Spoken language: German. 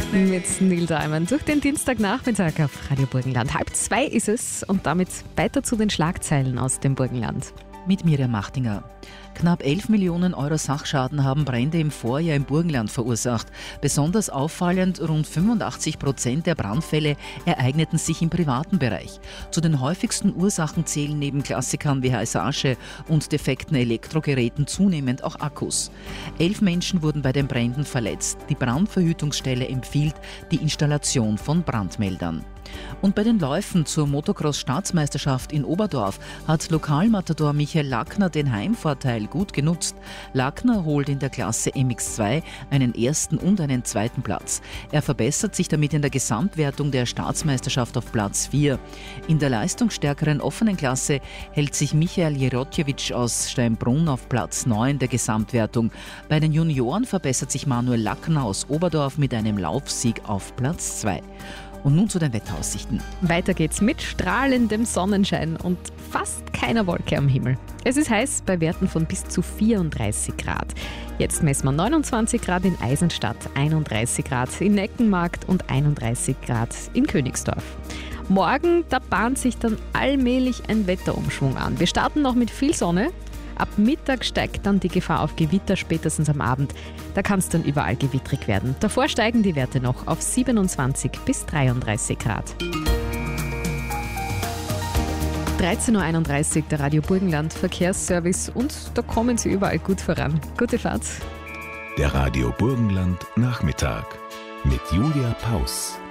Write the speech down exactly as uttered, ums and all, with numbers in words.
Mit Neil Diamond durch den Dienstagnachmittag auf Radio Burgenland. Halb zwei ist es und damit weiter zu den Schlagzeilen aus dem Burgenland. Mit Miriam Machtinger. Knapp elf Millionen Euro Sachschaden haben Brände im Vorjahr im Burgenland verursacht. Besonders auffallend, rund fünfundachtzig Prozent der Brandfälle ereigneten sich im privaten Bereich. Zu den häufigsten Ursachen zählen neben Klassikern wie heißer Asche und defekten Elektrogeräten zunehmend auch Akkus. Elf Menschen wurden bei den Bränden verletzt. Die Brandverhütungsstelle empfiehlt die Installation von Brandmeldern. Und bei den Läufen zur Motocross-Staatsmeisterschaft in Oberdorf hat Lokalmatador Michael Lackner den Heimvorteil gut genutzt. Lackner holt in der Klasse M X zwei einen ersten und einen zweiten Platz. Er verbessert sich damit in der Gesamtwertung der Staatsmeisterschaft auf Platz vier. In der leistungsstärkeren offenen Klasse hält sich Michael Jerotjewitsch aus Steinbrunn auf Platz neun der Gesamtwertung. Bei den Junioren verbessert sich Manuel Lackner aus Oberdorf mit einem Laufsieg auf Platz zwei. Und nun zu den Wetteraussichten. Weiter geht's mit strahlendem Sonnenschein und fast keiner Wolke am Himmel. Es ist heiß bei Werten von bis zu vierunddreißig Grad. Jetzt messen wir neunundzwanzig Grad in Eisenstadt, einunddreißig Grad in Neckenmarkt und einunddreißig Grad in Königsdorf. Morgen, da bahnt sich dann allmählich ein Wetterumschwung an. Wir starten noch mit viel Sonne. Ab Mittag steigt dann die Gefahr auf Gewitter, spätestens am Abend. Da kann es dann überall gewittrig werden. Davor steigen die Werte noch auf siebenundzwanzig bis dreiunddreißig Grad. dreizehn Uhr einunddreißig, der Radio Burgenland Verkehrsservice, und da kommen Sie überall gut voran. Gute Fahrt. Der Radio Burgenland Nachmittag mit Julia Paus.